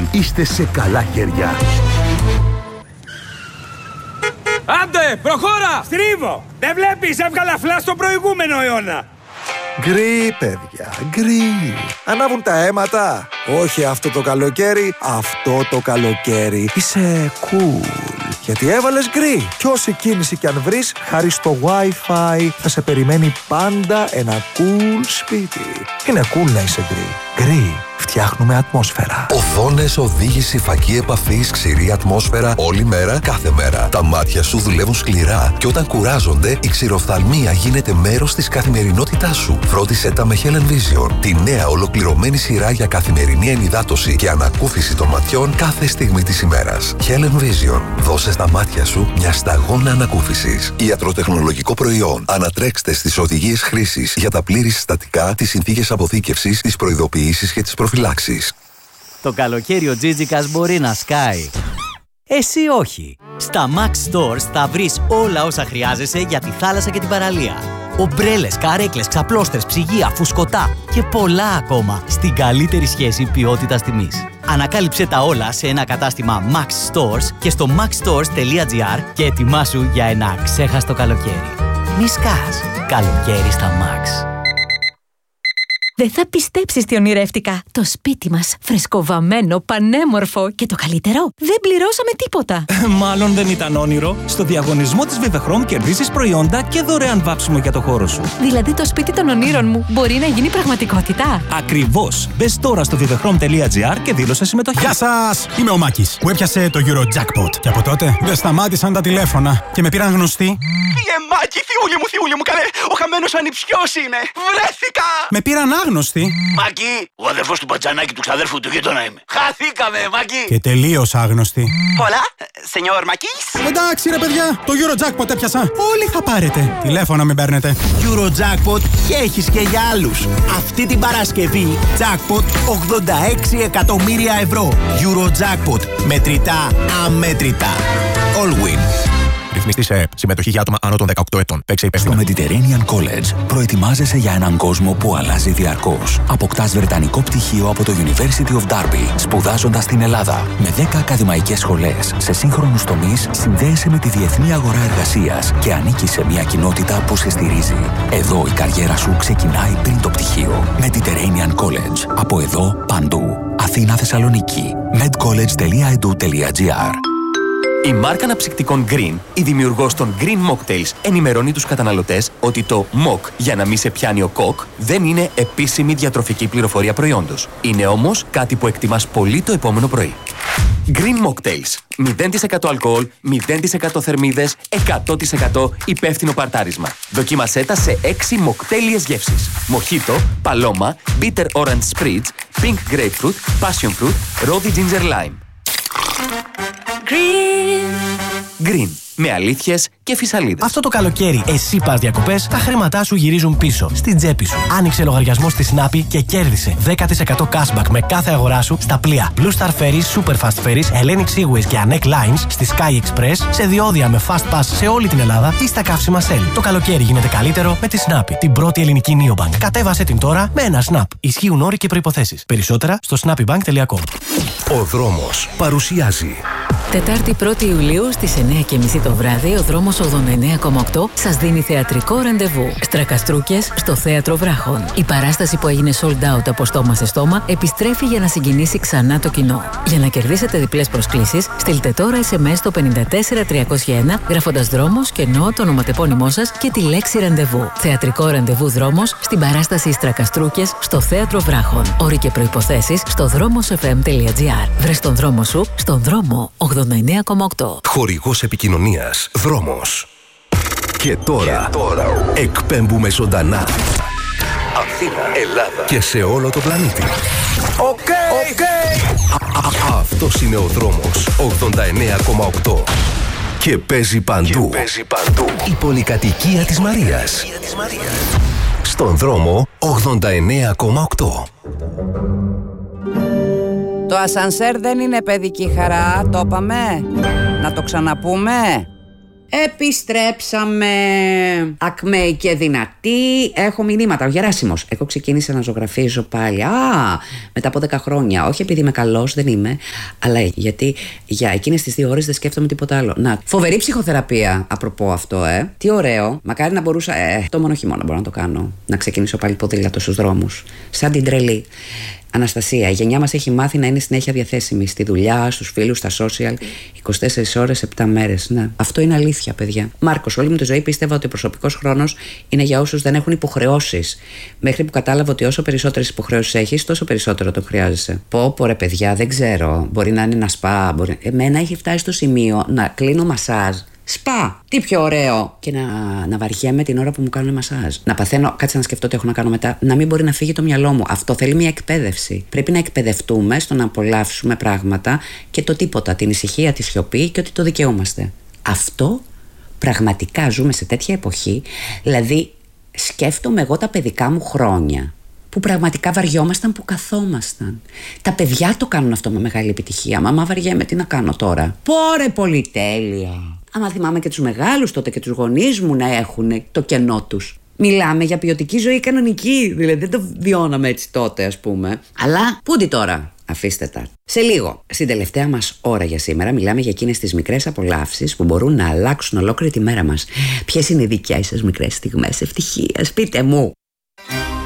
Vision. Είστε σε καλά χέρια. Άντε, προχώρα! Στρίβω! Δεν βλέπεις, έβγαλα φλάς στον προηγούμενο αιώνα. Γκρι, παιδιά, γκρι. Ανάβουν τα αίματα. Όχι αυτό το καλοκαίρι, αυτό το καλοκαίρι. Είσαι cool. Γιατί έβαλες γκρι. Κι όση κίνηση κι αν βρεις, χάρη στο Wi-Fi θα σε περιμένει πάντα ένα cool σπίτι. Είναι cool να είσαι γκρι. Γκρι. Φτιάχνουμε ατμόσφαιρα. Οθόνες, οδήγηση, φακή επαφής, ξηρή ατμόσφαιρα, όλη μέρα, κάθε μέρα. Τα μάτια σου δουλεύουν σκληρά και όταν κουράζονται, η ξηροφθαλμία γίνεται μέρος της καθημερινότητάς σου. Φρόντισε τα με Helen Vision, τη νέα ολοκληρωμένη σειρά για καθημερινή ενυδάτωση και ανακούφιση των ματιών κάθε στιγμή της ημέρας. Helen Vision. Δώσε στα μάτια σου μια σταγόνα ανακούφισης. Ιατροτεχνολογικό προϊόν. Ανατρέξτε στις οδηγίες χρήσης για τα πλήρη συστατικά, τις συνθήκες αποθήκευσης, τις προειδοποιήσεις και τις προφυλάξεις. Το καλοκαίρι ο Τζίτζικας μπορεί να σκάει. Εσύ όχι. Στα Max Stores θα βρεις όλα όσα χρειάζεσαι για τη θάλασσα και την παραλία. Ομπρέλες, καρέκλες, ξαπλώστρες, ψυγεία, φουσκωτά και πολλά ακόμα στην καλύτερη σχέση ποιότητας-τιμής. Ανακάλυψε τα όλα σε ένα κατάστημα Max Stores και στο maxstores.gr και ετοιμάσου για ένα αξέχαστο καλοκαίρι. Μη σκάς. Καλοκαίρι στα Max. Δεν θα πιστέψεις τι ονειρεύτηκα. Το σπίτι μας, φρεσκοβαμμένο, πανέμορφο και το καλύτερο, δεν πληρώσαμε τίποτα. Μάλλον δεν ήταν όνειρο. Στο διαγωνισμό της Vivechrom κερδίσεις προϊόντα και δωρεάν βάψιμο για το χώρο σου. Δηλαδή το σπίτι των ονείρων μου μπορεί να γίνει πραγματικότητα. Ακριβώς. Μπες τώρα στο vivechrom.gr και δήλωσε συμμετοχή. Γεια σας! Είμαι ο Μάκης που έπιασε το Eurojackpot. Και από τότε δεν σταμάτησαν τα τηλέφωνα και με πήραν γνωστοί. Μάκη, θιούλη μου, καλέ! Ο χαμένος ανιψιός είμαι! Βρέθηκα! Με πήραν άγνωστοι. Μάκη, ο αδερφός του μπατζανάκι του ξαδέρφου του γείτονα είμαι. Χαθήκαμε, Μάκη! Και τελείως άγνωστοι. Hola, señor Μάκης. Εντάξει ρε παιδιά, το Eurojackpot έπιασα. Όλοι θα πάρετε. Τηλέφωνο μην παίρνετε. Eurojackpot και έχεις και για άλλους. Αυτή την Παρασκευή, jackpot 86 εκατομμύρια ευρώ. Eurojackpot. Μετρητά, αμέτρητα. All win. Ρυθμιστής ΕΕΠ. Συμμετοχή για άτομα άνω των 18 ετών. Παίξε υπεύθυνα. Στο Mediterranean College προετοιμάζεσαι για έναν κόσμο που αλλάζει διαρκώς. Αποκτάς βρετανικό πτυχίο από το University of Derby, σπουδάζοντας στην Ελλάδα. Με 10 ακαδημαϊκές σχολές σε σύγχρονους τομείς, συνδέεσαι με τη διεθνή αγορά εργασίας και ανήκεις σε μια κοινότητα που σε στηρίζει. Εδώ η καριέρα σου ξεκινάει πριν το πτυχίο. Mediterranean College. Από εδώ παντού. Αθήνα, Θεσσαλονίκη. medcollege.edu.gr. Η μάρκα αναψυκτικών Green, η δημιουργός των Green Mocktails, ενημερώνει τους καταναλωτές ότι το Mock, για να μην σε πιάνει ο κοκ, δεν είναι επίσημη διατροφική πληροφορία προϊόντος. Είναι όμως κάτι που εκτιμάς πολύ το επόμενο πρωί. Green Mocktails. 0% αλκοόλ, 0% θερμίδες, 100% υπεύθυνο παρτάρισμα. Δοκίμασέ τα σε 6 μοκτέλιες γεύσεις. Μοχίτο, παλώμα, bitter orange spritz, pink grapefruit, passion fruit, rosy ginger lime. Green. Με αλήθειες και φυσαλίδες. Αυτό το καλοκαίρι, εσύ πας διακοπές, τα χρήματά σου γυρίζουν πίσω, στην τσέπη σου. Άνοιξε λογαριασμό στη Snappy και κέρδισε 10% cashback με κάθε αγορά σου στα πλοία Blue Star Ferries, Super Fast Ferries, Hellenic Seaways και Anek Lines, στη Sky Express, σε διόδια με Fast Pass σε όλη την Ελλάδα ή στα καύσιμα Shell. Το καλοκαίρι γίνεται καλύτερο με τη Snappy, την πρώτη ελληνική neobank. Κατέβασε την τώρα με ένα Snap. Ισχύουν όροι και προϋποθέσεις. Περισσότερα στο snappybank.com. Ο δρόμος παρουσιάζει. Τετάρτη 1η Ιουλίου στις 9:30 το βράδυ, ο δρόμος 89,8 σας δίνει θεατρικό ραντεβού. Στρακαστρούκες στο Θέατρο Βράχων. Η παράσταση που έγινε sold out από στόμα σε στόμα επιστρέφει για να συγκινήσει ξανά το κοινό. Για να κερδίσετε διπλές προσκλήσεις, στείλτε τώρα SMS στο 54301 γράφοντας δρόμος και εννοώ το ονοματεπώνυμό σας και τη λέξη ραντεβού. Θεατρικό ραντεβού δρόμος στην παράσταση Στρακαστρούκες στο Θέατρο Βράχων. Όροι και προϋποθέσεις στο δρόμοσfm.gr. Βρες τον δρόμο σου στον δρόμο 89,8. Χορηγός επικοινωνίας Δρόμος. Και τώρα εκπέμπουμε ζωντανά Αθήνα, Ελλάδα και σε όλο το πλανήτη. Αυτός είναι ο Δρόμος 89,8 και παίζει παντού. Η πολυκατοικία της Μαρίας. Στον δρόμο 89,8. Το ασανσέρ δεν είναι παιδική χαρά, το είπαμε. Να το ξαναπούμε. Επιστρέψαμε. Ακμαίοι και δυνατοί. Έχω μηνύματα. Ο Γεράσιμος. Εγώ ξεκίνησα να ζωγραφίζω πάλι. Μετά από 10 χρόνια. Όχι επειδή είμαι καλός, δεν είμαι. Αλλά γιατί για εκείνες τις 2 ώρες δεν σκέφτομαι τίποτα άλλο. Να, φοβερή ψυχοθεραπεία. Απροπό αυτό, Τι ωραίο. Μακάρι να μπορούσα. Το μόνο χειμώνα μπορώ να το κάνω. Να ξεκινήσω πάλι ποδήλατο στους δρόμους. Σαν την τρελή. Αναστασία, η γενιά μας έχει μάθει να είναι συνέχεια διαθέσιμη στη δουλειά, στους φίλους, στα social, 24 ώρες, 7 μέρες. Ναι. Αυτό είναι αλήθεια, παιδιά. Μάρκος, όλη μου τη ζωή πίστευα ότι ο προσωπικός χρόνος είναι για όσους δεν έχουν υποχρεώσεις. Μέχρι που κατάλαβα ότι όσο περισσότερες υποχρεώσεις έχεις, τόσο περισσότερο τον χρειάζεσαι. Πω, ρε παιδιά, δεν ξέρω. Μπορεί να είναι ένα σπα. Εμένα έχει φτάσει στο σημείο να κλείνω μασάζ. Σπα! Τι πιο ωραίο! Και να βαριέμαι την ώρα που μου κάνουν μασάζ. Να παθαίνω, κάτσε να σκεφτώ τι έχω να κάνω μετά. Να μην μπορεί να φύγει το μυαλό μου. Αυτό θέλει μια εκπαίδευση. Πρέπει να εκπαιδευτούμε στο να απολαύσουμε πράγματα και το τίποτα. Την ησυχία, τη σιωπή και ότι το δικαιούμαστε. Αυτό πραγματικά ζούμε σε τέτοια εποχή. Δηλαδή, σκέφτομαι εγώ τα παιδικά μου χρόνια. Που πραγματικά βαριόμασταν που καθόμασταν. Τα παιδιά το κάνουν αυτό με μεγάλη επιτυχία. Μαμά, βαριέμαι, τι να κάνω τώρα. Πόρε, πολυτέλεια. Άμα θυμάμαι και τους μεγάλους τότε και τους γονείς μου να έχουν το κενό τους. Μιλάμε για ποιοτική ζωή κανονική. Δηλαδή δεν το βιώναμε έτσι τότε, ας πούμε. Αλλά πούντι τώρα. Αφήστε τα. Σε λίγο, στην τελευταία μας ώρα για σήμερα, μιλάμε για εκείνες τις μικρές απολαύσεις που μπορούν να αλλάξουν ολόκληρη τη μέρα μας. Ποιες είναι οι δικές σας μικρές στιγμές ευτυχίας? Πείτε μου.